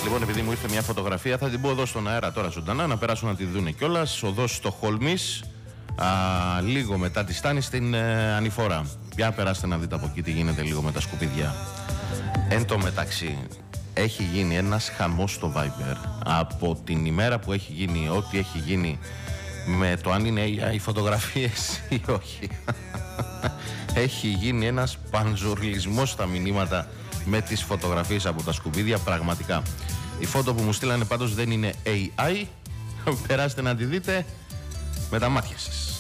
Λοιπόν, επειδή μου ήρθε μια φωτογραφία, θα την πω εδώ στον αέρα τώρα ζωντανά, να περάσουν να τη δούνε κιόλας. Οδός Στοχόλμης, λίγο μετά τη Στάνη στην Ανηφόρα. Για περάστε να δείτε από εκεί τι γίνεται λίγο με τα σκουπίδια. Εν τω μεταξύ, έχει γίνει ένας χαμός στο Viber από την ημέρα που έχει γίνει ό,τι έχει γίνει με το αν είναι οι φωτογραφίες ή όχι. Έχει γίνει ένας πανζουρλισμός στα μηνύματα με τις φωτογραφίες από τα σκουπίδια, πραγματικά. Η φώτο που μου στείλανε πάντως δεν είναι AI. Περάστε να τη δείτε με τα μάτια σας.